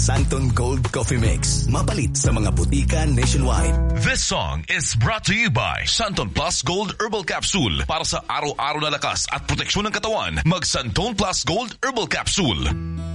Santon Gold Coffee Mix. Mapalit sa mga butika nationwide. This song is brought to you by Santon Plus Gold Herbal Capsule. Para sa araw-araw na lakas at proteksyon ng katawan, mag Santon Plus Gold Herbal Capsule.